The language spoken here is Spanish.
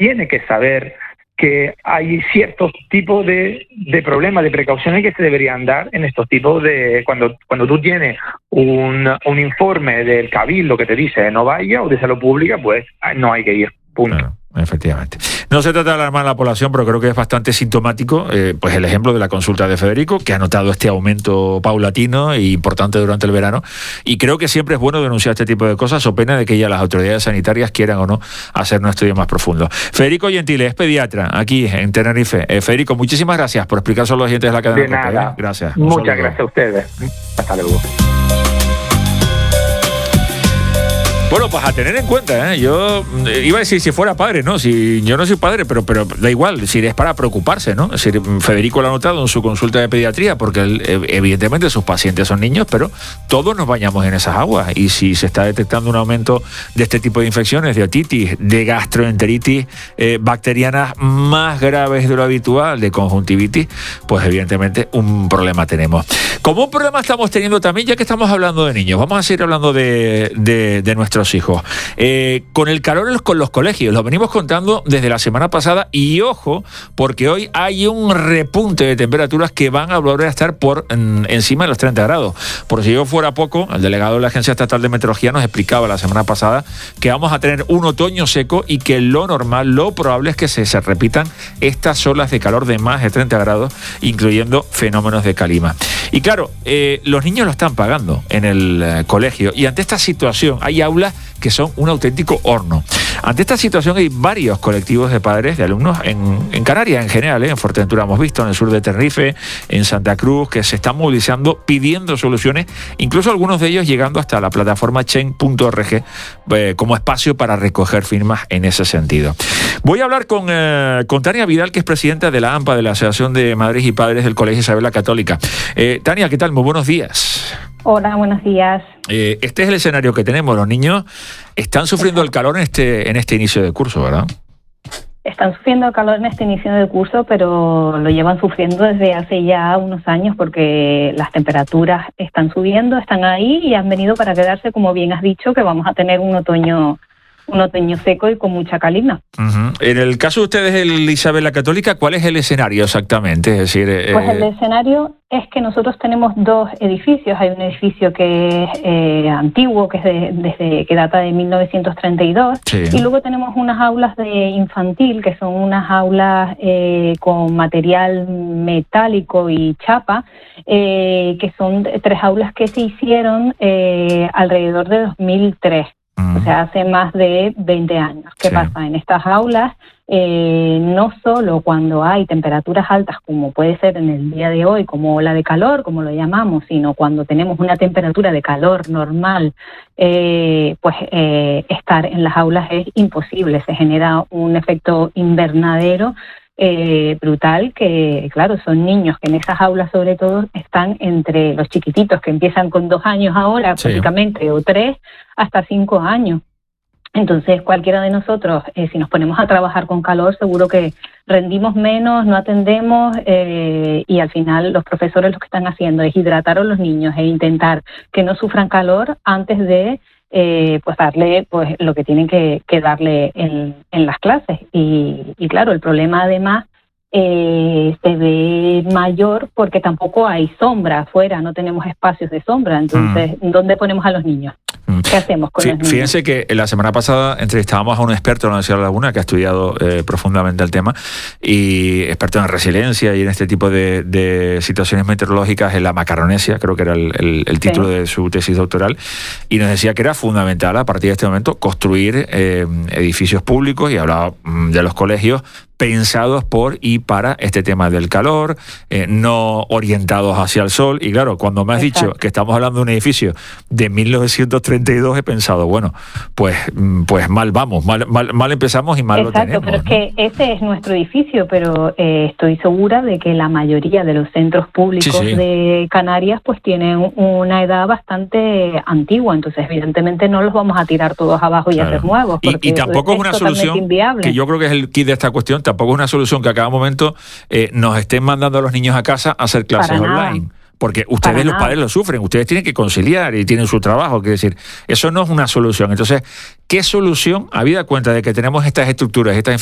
tiene que saber que hay ciertos tipos de problemas, de precauciones que se deberían dar en estos tipos de... Cuando tú tienes un informe del Cabildo que te dice no vaya, o de salud pública, pues no hay que ir, punto. Claro. Efectivamente. No se trata de alarmar a la población, pero creo que es bastante sintomático pues el ejemplo de la consulta de Federico, que ha notado este aumento paulatino e importante durante el verano, y creo que siempre es bueno denunciar este tipo de cosas, o pena de que ya las autoridades sanitarias quieran o no hacer un estudio más profundo. Federico Gentile es pediatra aquí en Tenerife. Federico, muchísimas gracias por explicar a los oyentes de la cadena. De nada. COPE. Gracias. Muchas gracias a ustedes. Hasta luego. Bueno, pues a tener en cuenta, yo iba a decir si fuera padre, ¿no? Si yo no soy padre, pero da igual, si es para preocuparse, ¿no? Es decir, Federico lo ha notado en su consulta de pediatría, porque evidentemente sus pacientes son niños, pero todos nos bañamos en esas aguas, y si se está detectando un aumento de este tipo de infecciones, de otitis, de gastroenteritis bacterianas más graves de lo habitual, de conjuntivitis, pues evidentemente un problema tenemos. Como un problema estamos teniendo también, ya que estamos hablando de niños, vamos a seguir hablando de nuestros hijos. Con el calor con los colegios, lo venimos contando desde la semana pasada, y ojo, porque hoy hay un repunte de temperaturas que van a volver a estar por encima de los 30 grados. Por si yo fuera poco, el delegado de la Agencia Estatal de Meteorología nos explicaba la semana pasada que vamos a tener un otoño seco y que lo normal, lo probable es que se repitan estas olas de calor de más de 30 grados, incluyendo fenómenos de calima. Y claro, los niños lo están pagando en el colegio, y ante esta situación hay aulas que son un auténtico horno. Ante esta situación hay varios colectivos de padres, de alumnos en Canarias en general, en Fuerteventura hemos visto, en el sur de Tenerife, en Santa Cruz, que se están movilizando pidiendo soluciones, incluso algunos de ellos llegando hasta la plataforma change.org como espacio para recoger firmas en ese sentido. Voy a hablar con Tania Vidal, que es presidenta de la AMPA, de la Asociación de Madres y Padres del Colegio Isabel la Católica. Tania, ¿qué tal? Muy buenos días. Hola, buenos días. Este es el escenario que tenemos. Los niños están sufriendo el calor en este inicio de curso, ¿verdad? Están sufriendo el calor en este inicio de curso, pero lo llevan sufriendo desde hace ya unos años, porque las temperaturas están subiendo, están ahí y han venido para quedarse, como bien has dicho, que vamos a tener un otoño seco y con mucha calima. Uh-huh. En el caso de ustedes, el Isabel la Católica, ¿cuál es el escenario exactamente? Es decir, pues el escenario es que nosotros tenemos dos edificios. Hay un edificio que es antiguo, que es que data de 1932, sí. Y luego tenemos unas aulas de infantil, que son unas aulas con material metálico y chapa, que son 3 aulas que se hicieron alrededor de 2003. O sea, hace más de 20 años. ¿Qué pasa? En estas aulas, no solo cuando hay temperaturas altas, como puede ser en el día de hoy, como ola de calor, como lo llamamos, sino cuando tenemos una temperatura de calor normal, estar en las aulas es imposible. Se genera un efecto invernadero brutal, que claro, son niños que en esas aulas sobre todo están entre los chiquititos que empiezan con 2 años ahora, prácticamente, o 3, hasta 5 años. Entonces cualquiera de nosotros, si nos ponemos a trabajar con calor, seguro que rendimos menos, no atendemos, y al final los profesores lo que están haciendo es hidratar a los niños e intentar que no sufran calor antes de darle lo que tienen que darle en las clases. Y claro, el problema además se ve mayor porque tampoco hay sombra afuera, no tenemos espacios de sombra. Entonces, ¿dónde ponemos a los niños? ¿Qué hacemos con los niños? Fíjense que la semana pasada entrevistábamos a un experto de la Universidad de La Laguna que ha estudiado profundamente el tema, y experto en resiliencia y en este tipo de situaciones meteorológicas en la Macaronesia, creo que era el título de su tesis doctoral, y nos decía que era fundamental a partir de este momento construir edificios públicos, y hablaba de los colegios pensados por y para este tema del calor, no orientados hacia el sol. Y claro, cuando me has dicho que estamos hablando de un edificio de 1932, he pensado, bueno, pues mal vamos, mal empezamos y mal lo tenemos. Pero es que ese es nuestro edificio, pero estoy segura de que la mayoría de los centros públicos de Canarias pues tienen una edad bastante antigua, entonces evidentemente no los vamos a tirar todos abajo y hacer nuevos. Y tampoco es una solución, inviable. Que yo creo que es el kit de esta cuestión, tampoco es una solución que a cada momento nos estén mandando a los niños a casa a hacer clases online. Porque ustedes, los padres, lo sufren, ustedes tienen que conciliar y tienen su trabajo, quiere decir, eso no es una solución. Entonces, ¿qué solución, habida cuenta de que tenemos estas estructuras, estas